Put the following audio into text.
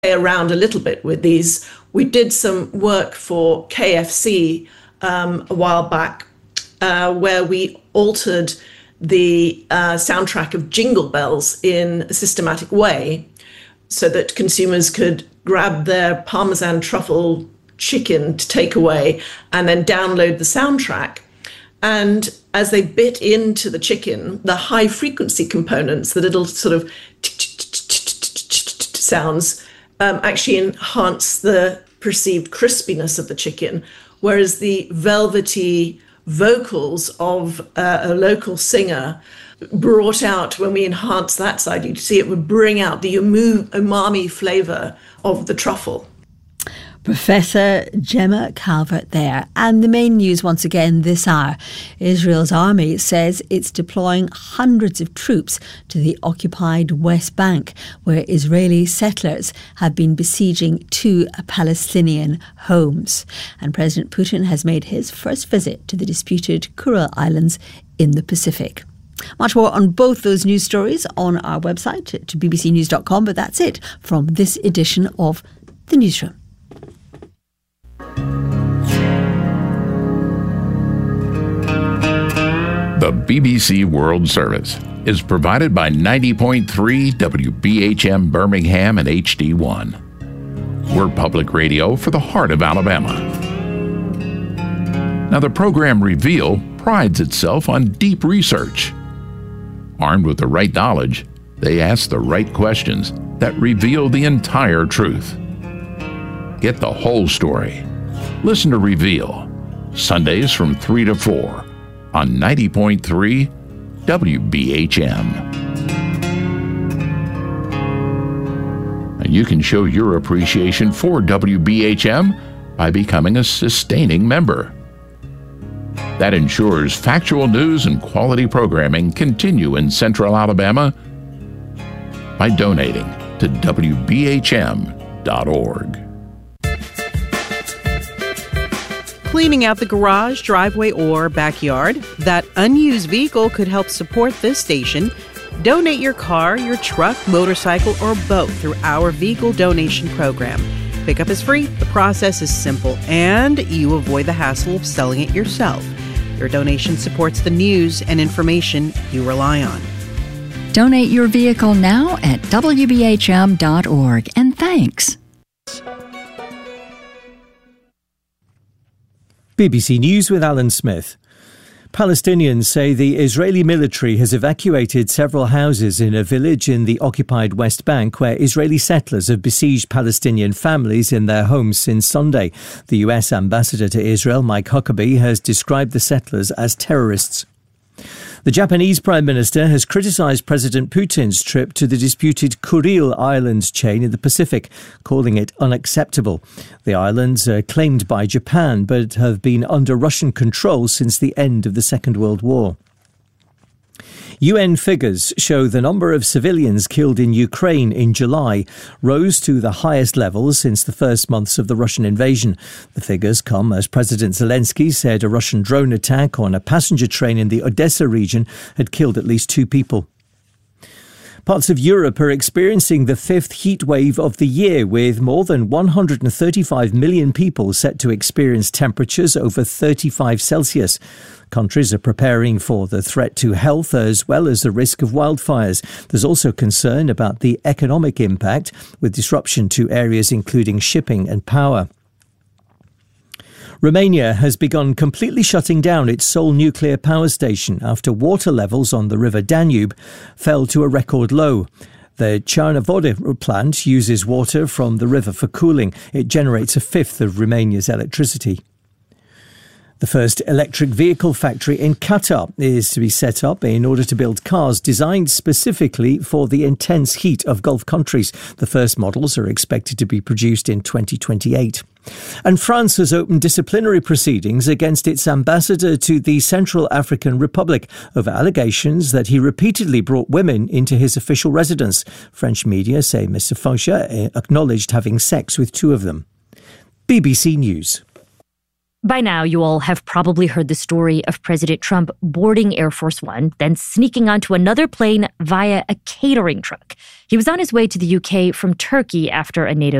around a little bit with these. We did some work for KFC a while back where we altered the soundtrack of Jingle Bells in a systematic way so that consumers could grab their Parmesan truffle chicken to take away and then download the soundtrack. And as they bit into the chicken, the high frequency components, the little sort of sounds, actually enhance the perceived crispiness of the chicken, whereas the velvety vocals of a local singer brought out, when we enhance that side, you'd see it would bring out the umami flavour of the truffle. Professor Gemma Calvert there. And the main news once again this hour. Israel's army says it's deploying hundreds of troops to the occupied West Bank, where Israeli settlers have been besieging two Palestinian homes. And President Putin has made his first visit to the disputed Kuril Islands in the Pacific. Much more on both those news stories on our website at bbcnews.com. But that's it from this edition of The Newsroom. The BBC World Service is provided by 90.3 WBHM Birmingham and HD1. We're public radio for the heart of Alabama. Now, the program Reveal prides itself on deep research. Armed with the right knowledge, they ask the right questions that reveal the entire truth. Get the whole story. Listen to Reveal, Sundays from 3 to 4 on 90.3 WBHM. And you can show your appreciation for WBHM by becoming a sustaining member. That ensures factual news and quality programming continue in Central Alabama by donating to WBHM.org. Cleaning out the garage, driveway, or backyard? That unused vehicle could help support this station. Donate your car, your truck, motorcycle, or both through our vehicle donation program. Pickup is free, the process is simple, and you avoid the hassle of selling it yourself. Your donation supports the news and information you rely on. Donate your vehicle now at WBHM.org. And thanks. BBC News with Alan Smith. Palestinians say the Israeli military has evacuated several houses in a village in the occupied West Bank where Israeli settlers have besieged Palestinian families in their homes since Sunday. The US ambassador to Israel, Mike Huckabee, has described the settlers as terrorists. The Japanese Prime Minister has criticised President Putin's trip to the disputed Kuril Islands chain in the Pacific, calling it unacceptable. The islands are claimed by Japan but have been under Russian control since the end of the Second World War. UN figures show the number of civilians killed in Ukraine in July rose to the highest levels since the first months of the Russian invasion. The figures come as President Zelensky said a Russian drone attack on a passenger train in the Odessa region had killed at least 2 people. Parts of Europe are experiencing the 5th heat wave of the year, with more than 135 million people set to experience temperatures over 35 Celsius. Countries are preparing for the threat to health as well as the risk of wildfires. There's also concern about the economic impact, with disruption to areas including shipping and power. Romania has begun completely shutting down its sole nuclear power station after water levels on the River Danube fell to a record low. The Cernavodă plant uses water from the river for cooling. It generates a fifth of Romania's electricity. The first electric vehicle factory in Qatar is to be set up in order to build cars designed specifically for the intense heat of Gulf countries. The first models are expected to be produced in 2028. And France has opened disciplinary proceedings against its ambassador to the Central African Republic over allegations that he repeatedly brought women into his official residence. French media say Mr. Faucha acknowledged having sex with 2 of them. BBC News. By now, you all have probably heard the story of President Trump boarding Air Force One, then sneaking onto another plane via a catering truck. He was on his way to the UK from Turkey after a NATO